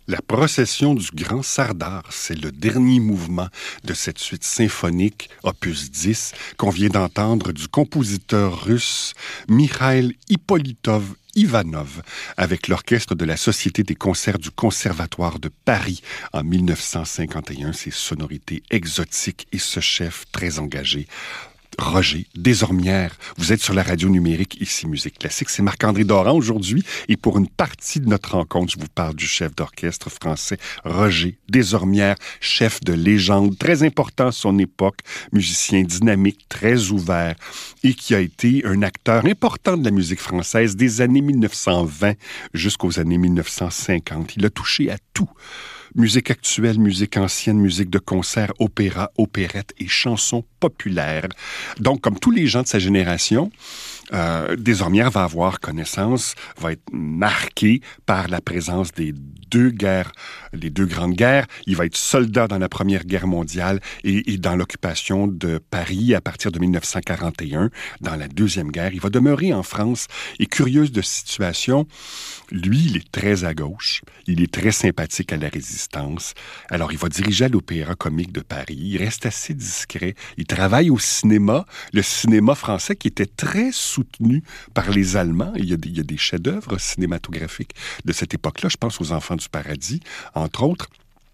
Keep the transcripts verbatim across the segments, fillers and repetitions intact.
La procession du Grand Sardar, c'est le dernier mouvement de cette suite symphonique, opus dix, qu'on vient d'entendre du compositeur russe Mikhail Ippolitov Ivanov, avec l'orchestre de la Société des concerts du Conservatoire de Paris en mille neuf cent cinquante et un, ses sonorités exotiques et ce chef très engagé. Roger Desormières, vous êtes sur la radio numérique, ici Musique Classique. C'est Marc-André Doran aujourd'hui et pour une partie de notre rencontre, je vous parle du chef d'orchestre français Roger Desormières, chef de légende, très important à son époque, musicien dynamique, très ouvert et qui a été un acteur important de la musique française des années mille neuf cent vingt jusqu'aux années mille neuf cent cinquante. Il a touché à tout. Musique actuelle, musique ancienne, musique de concert, opéra, opérette et chansons populaires. Donc, comme tous les gens de sa génération, euh, Desormières va avoir connaissance, va être marqué par la présence des deux guerres, les deux grandes guerres. Il va être soldat dans la Première Guerre mondiale et, et dans l'occupation de Paris à partir de mille neuf cent quarante et un, dans la Deuxième Guerre. Il va demeurer en France et curieuse de situation, lui, il est très à gauche, il est très sympathique à la résistance. Alors, il va diriger à l'Opéra Comique de Paris. Il reste assez discret. Il travaille au cinéma, le cinéma français qui était très soutenu par les Allemands. Il y a des, il y a des chefs-d'œuvre cinématographiques de cette époque-là. Je pense aux Enfants du Paradis, entre autres.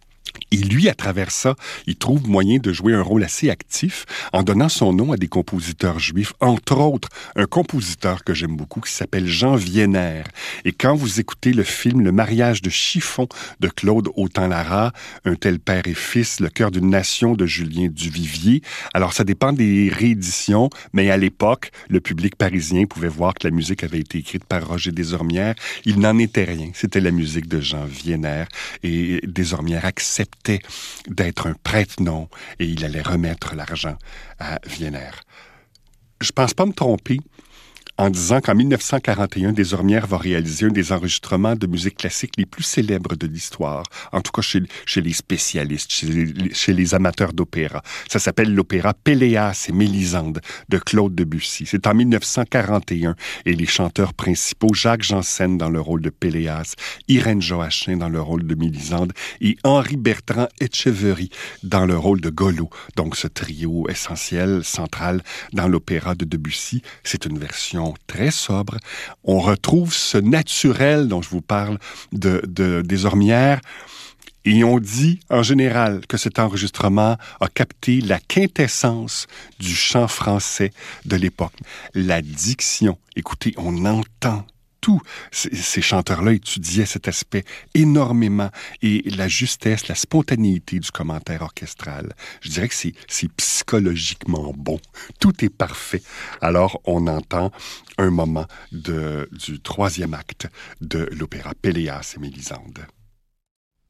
Et lui, à travers ça, il trouve moyen de jouer un rôle assez actif en donnant son nom à des compositeurs juifs, entre autres un compositeur que j'aime beaucoup qui s'appelle Jean Wiener. Et quand vous écoutez le film Le mariage de chiffon de Claude Autant-Lara, Un tel père et fils, Le cœur d'une nation de Julien Duvivier, alors ça dépend des rééditions, mais à l'époque, le public parisien pouvait voir que la musique avait été écrite par Roger Desormières. Il n'en était rien. C'était la musique de Jean Wiener et Desormières acceptait d'être un prête-nom et il allait remettre l'argent à Wiener. Je pense pas me tromper en disant qu'en mille neuf cent quarante et un, Desormières va réaliser un des enregistrements de musique classique les plus célèbres de l'histoire, en tout cas chez, chez les spécialistes, chez les, chez les amateurs d'opéra. Ça s'appelle l'opéra Péléas et Mélisande de Claude Debussy. C'est en mille neuf cent quarante et un et les chanteurs principaux, Jacques Janssen dans le rôle de Péléas, Irène Joachim dans le rôle de Mélisande et Henri Bertrand Etcheverry dans le rôle de Golo. Donc ce trio essentiel, central dans l'opéra de Debussy, c'est une version très sobre. On retrouve ce naturel dont je vous parle de, de Desormières. Et on dit, en général, que cet enregistrement a capté la quintessence du chant français de l'époque. La diction. Écoutez, on entend tout. Ces, ces chanteurs-là étudiaient cet aspect énormément et la justesse, la spontanéité du commentaire orchestral. Je dirais que c'est, c'est psychologiquement bon. Tout est parfait. Alors, on entend un moment de, du troisième acte de l'opéra Péléas et Mélisande.